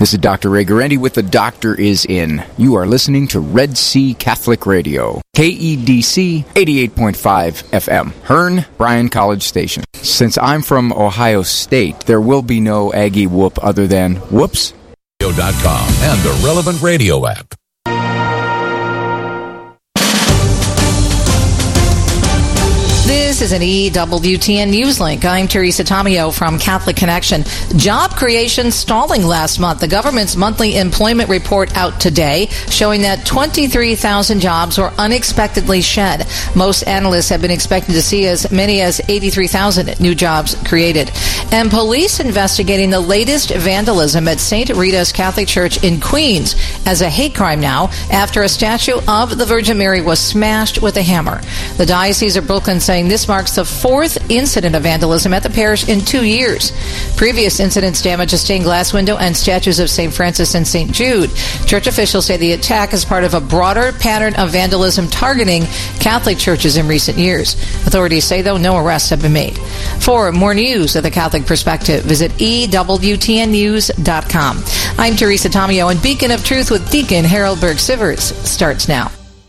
This is Dr. Ray Guarendi with The Doctor Is In. You are listening to Red Sea Catholic Radio, KEDC 88.5 FM, Hearn, Bryan College Station. Since I'm from Ohio State, there will be no Aggie whoop other than whoops. .com and the Relevant Radio app. This is an EWTN News Link. I'm Teresa Tomeo from Catholic Connection. Job creation stalling last month. The government's monthly employment report out today showing that 23,000 jobs were unexpectedly shed. Most analysts have been expecting to see as many as 83,000 new jobs created. And police investigating the latest vandalism at St. Rita's Catholic Church in Queens as a hate crime now after a statue of the Virgin Mary was smashed with a hammer. The Diocese of Brooklyn saying this marks the fourth incident of vandalism at the parish in 2 years. Previous incidents damaged a stained glass window and statues of St. Francis and St. Jude. Church officials say the attack is part of a broader pattern of vandalism targeting Catholic churches in recent years. Authorities say, though, no arrests have been made. For more news of the Catholic perspective, visit EWTNnews.com. I'm Teresa Tomeo, and Beacon of Truth with Deacon Harold Burke-Sivers starts now.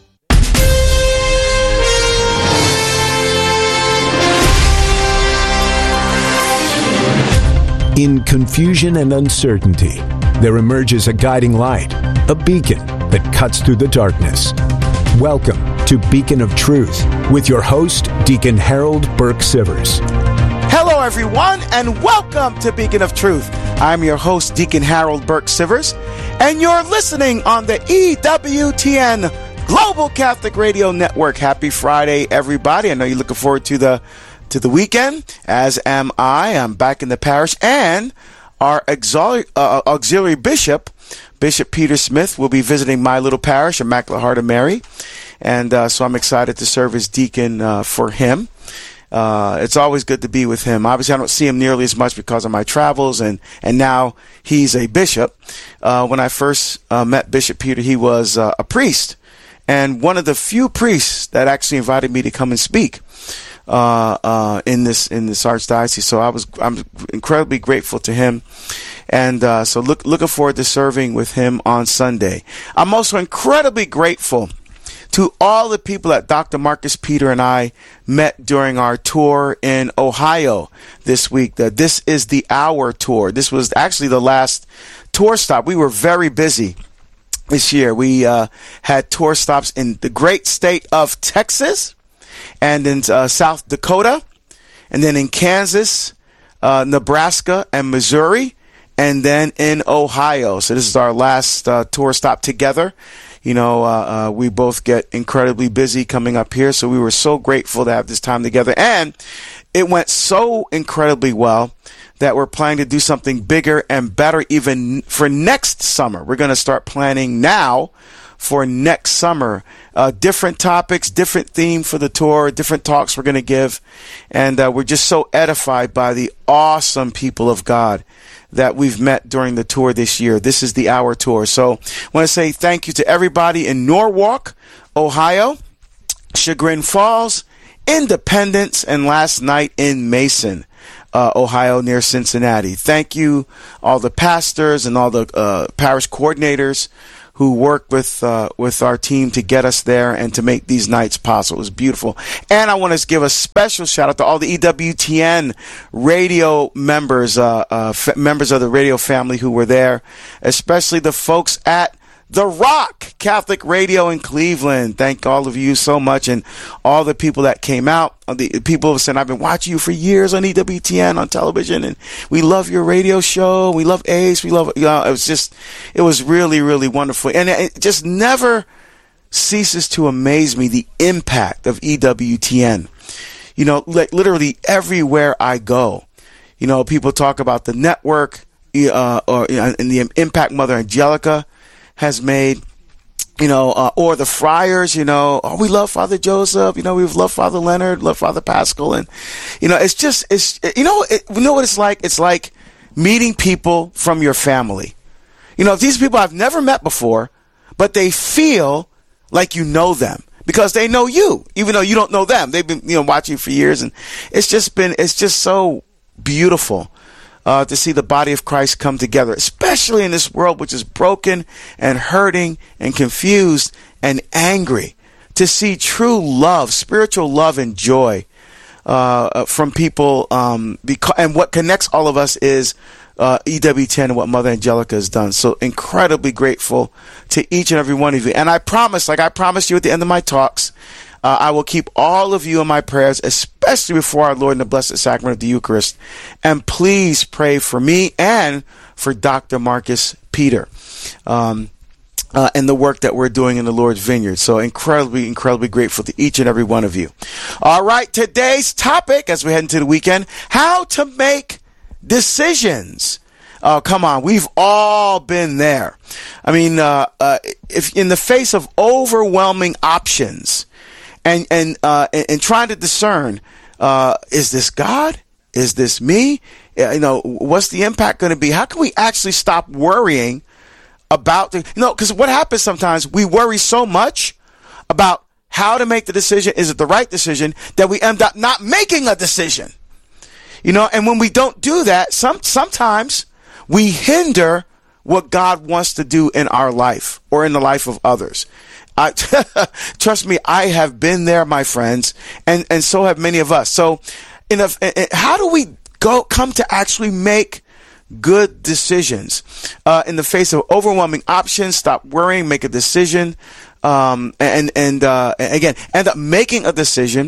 In confusion and uncertainty, there emerges a guiding light, a beacon that cuts through the darkness. Welcome to Beacon of Truth with your host, Deacon Harold Burke-Sivers. Hello, everyone, and welcome to Beacon of Truth. I'm your host, Deacon Harold Burke-Sivers, and you're listening on the EWTN Global Catholic Radio Network. Happy Friday, everybody. I know you're looking forward to the weekend, as am I. I'm back in the parish, and our auxiliary bishop, Bishop Peter Smith, will be visiting my little parish, Immaculate Heart of Mary, and so I'm excited to serve as deacon for him. It's always good to be with him. Obviously, I don't see him nearly as much because of my travels, and now he's a bishop. When I first met Bishop Peter, he was a priest, and one of the few priests that actually invited me to come and speak in this archdiocese. So I'm incredibly grateful to him, and so looking forward to serving with him on Sunday. I'm also incredibly grateful to all the people that Dr. Marcus Peter and I met during our tour in Ohio this week. The This Is the Hour tour. This was actually the last tour stop. We were very busy this year. We had tour stops in the great state of Texas, and in South Dakota, and then in Kansas, Nebraska, and Missouri, and then in Ohio. So this is our last tour stop together. You know, we both get incredibly busy coming up here, so we were so grateful to have this time together. And it went so incredibly well that we're planning to do something bigger and better even for next summer. We're going to start planning now for next summer. Different topics, different theme for the tour, different talks we're going to give. And we're just so edified by the awesome people of God that we've met during the tour this year. This is the Hour tour. So I want to say thank you to everybody in Norwalk, Ohio, Chagrin Falls, Independence, and last night in Mason, Ohio, near Cincinnati. Thank you, all the pastors and all the parish coordinators who worked with our team to get us there and to make these nights possible. It was beautiful. And I want to give a special shout out to all the EWTN radio members, members of the radio family who were there, especially the folks at The Rock Catholic Radio in Cleveland. Thank all of you so much, and all the people that came out. The people have said, I've been watching you for years on EWTN on television, and we love your radio show. We love Ace. We love, it was really, really wonderful. And it just never ceases to amaze me, the impact of EWTN. You know, like literally everywhere I go, you know, people talk about the network, and the impact Mother Angelica has made, you know, or the friars, you know, we love Father Joseph, you know, we love Father Leonard, love Father Pascal. And, you know, you know what it's like? It's like meeting people from your family. You know, these people I've never met before, but they feel like you know them because they know you, even though you don't know them. They've been, you know, watching you for years, and it's just so beautiful to see the body of Christ come together, especially in this world which is broken and hurting and confused and angry. To see true love, spiritual love and joy from people. And what connects all of us is EWTN and what Mother Angelica has done. So incredibly grateful to each and every one of you. And I promise, like I promised you at the end of my talks, I will keep all of you in my prayers, especially before our Lord in the Blessed Sacrament of the Eucharist. And please pray for me and for Dr. Marcus Peter and the work that we're doing in the Lord's Vineyard. So incredibly, incredibly grateful to each and every one of you. All right, today's topic, as we head into the weekend, how to make decisions. Oh, come on. We've all been there. I mean, if in the face of overwhelming options, and trying to discern, is this God? Is this me? What's the impact going to be? How can we actually stop worrying about because what happens sometimes, we worry so much about how to make the decision. Is it the right decision, that we end up not making a decision? And when we don't do that, sometimes we hinder what God wants to do in our life or in the life of others. Trust me, I have been there, my friends, and so have many of us. So, how do we come to actually make good decisions in the face of overwhelming options? Stop worrying, make a decision, and again, end up making a decision.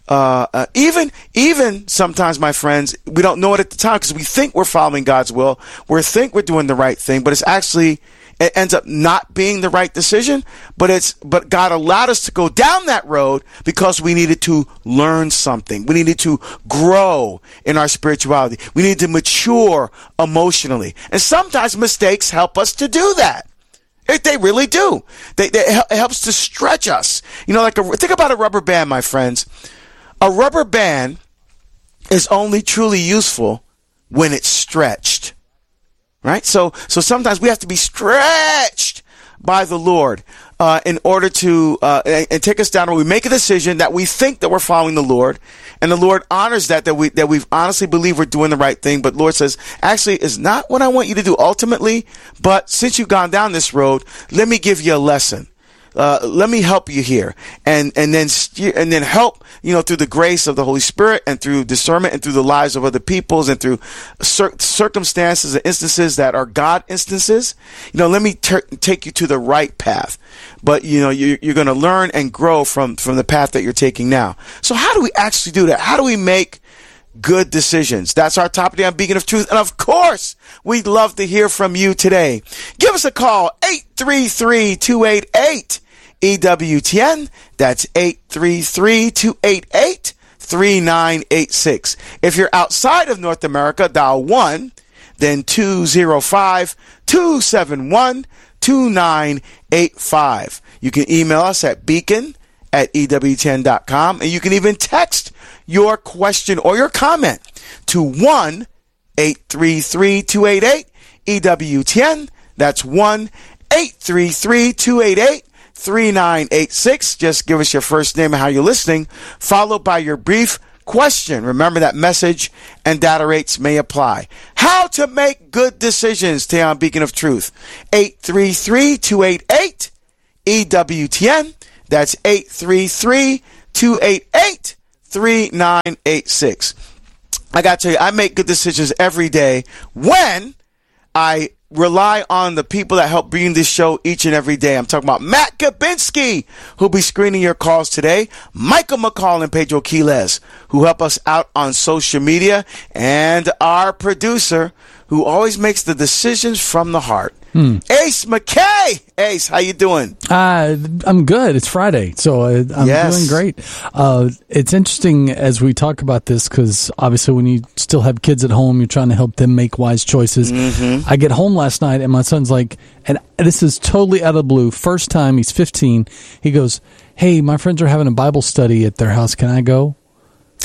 Even sometimes, my friends, we don't know it at the time because we think we're following God's will. We think we're doing the right thing, but it ends up not being the right decision, but God allowed us to go down that road because we needed to learn something. We needed to grow in our spirituality. We needed to mature emotionally. And sometimes mistakes help us to do that. They really do. It helps to stretch us. Think about a rubber band, my friends. A rubber band is only truly useful when it's stretched. Right? So sometimes we have to be stretched by the Lord in order to and take us down, where we make a decision that we think that we're following the Lord, and the Lord honors that we've honestly believe we're doing the right thing. But Lord says, actually, it's not what I want you to do ultimately, but since you've gone down this road, let me give you a lesson. Let me help you here, and then help, through the grace of the Holy Spirit and through discernment and through the lives of other peoples and through circumstances and instances that are God instances. Let me take you to the right path, but you're going to learn and grow from the path that you're taking now. So how do we actually do that? How do we make good decisions? That's our topic today on Beacon of Truth. And of course, we'd love to hear from you today. Give us a call, 833-288-EWTN. That's 833-288-3986. If you're outside of North America, dial 1, then 205-271-2985. You can email us at beacon@EWTN.com, and you can even text your question or your comment to 1-833-288-EWTN. That's 1-833-288-3986. Just give us your first name and how you're listening, followed by your brief question. Remember that message and data rates may apply. How to make good decisions today on Beacon of Truth. 833-288-EWTN. That's 833-288-3986. I got to tell you, I make good decisions every day when I rely on the people that help bring this show each and every day. I'm talking about Matt Gabinski, who'll be screening your calls today, Michael McCall and Pedro Quiles, who help us out on social media, and our producer, who always makes the decisions from the heart, Ace McKay. Ace, how you doing? I'm good. It's Friday, so I'm doing great. It's interesting as we talk about this, because obviously when you still have kids at home, you're trying to help them make wise choices. Mm-hmm. I get home last night, and my son's like, and this is totally out of the blue, first time, he's 15, he goes, "Hey, my friends are having a Bible study at their house. Can I go?"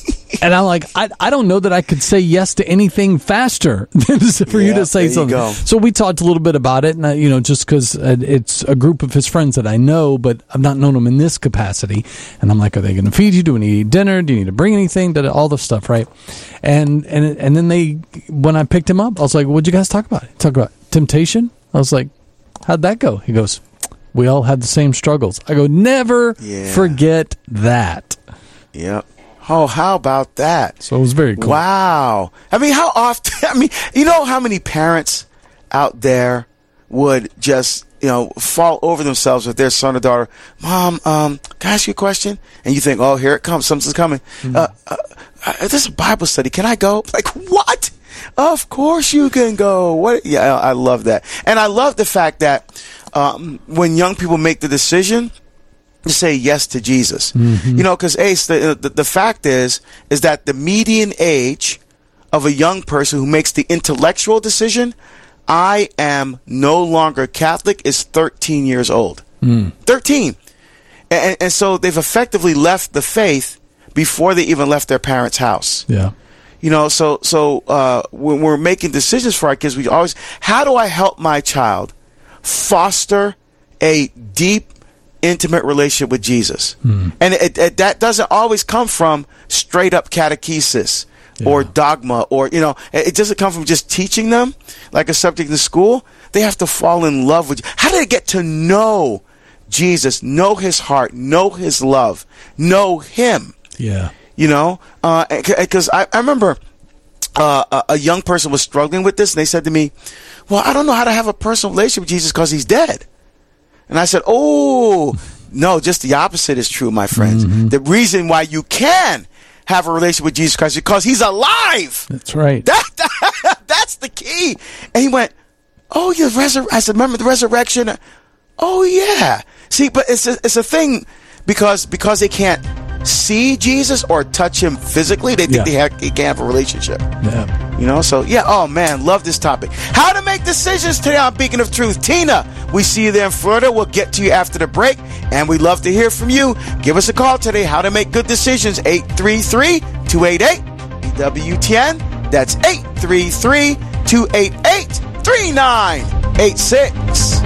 And I'm like, I don't know that I could say yes to anything faster than for you to say something. So we talked a little bit about it, and just because it's a group of his friends that I know, but I've not known them in this capacity. And I'm like, are they going to feed you? Do we need to eat dinner? Do you need to bring anything? All the stuff, right? And then when I picked him up, I was like, what'd you guys talk about? Talk about temptation? I was like, how'd that go? He goes, we all had the same struggles. I go, never forget that. Yep. Oh, how about that? So it was very cool. Wow. I mean, how often, you know how many parents out there would just, fall over themselves with their son or daughter. Mom, can I ask you a question? And you think, oh, here it comes. Something's coming. This is a Bible study. Can I go? Like, what? Of course you can go. What? Yeah, I love that. And I love the fact that when young people make the decision to say yes to Jesus, because Ace, the fact is that the median age of a young person who makes the intellectual decision, I am no longer Catholic, is 13 years old. 13. And so they've effectively left the faith before they even left their parents' house. Yeah. So when we're making decisions for our kids, we always, how do I help my child foster a deep, intimate relationship with Jesus? And that doesn't always come from straight up catechesis or dogma, or it doesn't come from just teaching them like a subject in school. They have to fall in love with you. How do they get to know Jesus, know his heart, know his love, know him? Because I remember a young person was struggling with this, and they said to me, well, I don't know how to have a personal relationship with Jesus because he's dead. And I said, oh, no, just the opposite is true, my friends. The reason why you can have a relationship with Jesus Christ is because he's alive. That's right. That's the key. And he went, oh, I said, remember the resurrection? Oh, yeah. See, but it's a thing because they can't see Jesus or touch him physically. They think they can't have a relationship. Oh man, love this topic. How to make decisions today on Beacon of Truth. Tina, we see you there in Florida. We'll get to you after the break, and we'd love to hear from you. Give us a call today. How to make good decisions. 833-288-WTN. That's 833-288-3986.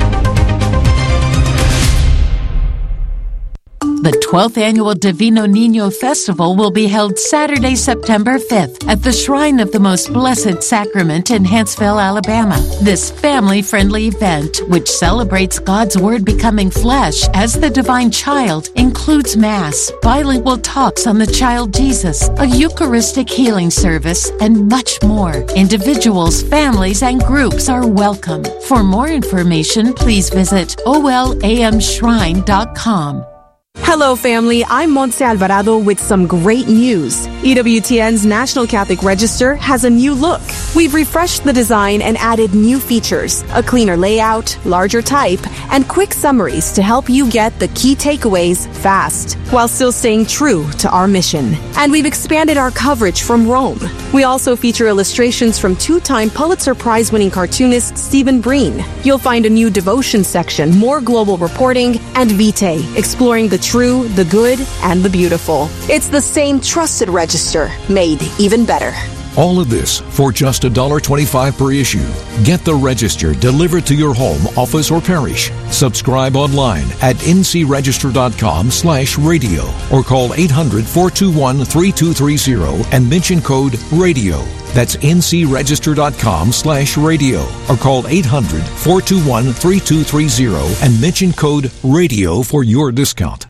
The 12th Annual Divino Niño Festival will be held Saturday, September 5th at the Shrine of the Most Blessed Sacrament in Huntsville, Alabama. This family-friendly event, which celebrates God's Word becoming flesh as the divine child, includes Mass, bilingual talks on the child Jesus, a Eucharistic healing service, and much more. Individuals, families, and groups are welcome. For more information, please visit olamshrine.com. Hello, family. I'm Montse Alvarado with some great news. EWTN's National Catholic Register has a new look. We've refreshed the design and added new features, a cleaner layout, larger type, and quick summaries to help you get the key takeaways fast, while still staying true to our mission. And we've expanded our coverage from Rome. We also feature illustrations from two-time Pulitzer Prize-winning cartoonist Stephen Breen. You'll find a new devotion section, more global reporting, and Vitae, exploring the true, the good, and the beautiful. It's the same trusted register, made even better. All of this for just $1.25 per issue. Get the Register delivered to your home, office, or parish. Subscribe online at ncregister.com/radio or call 800-421-3230 and mention code RADIO. That's ncregister.com/radio or call 800-421-3230 and mention code RADIO for your discount.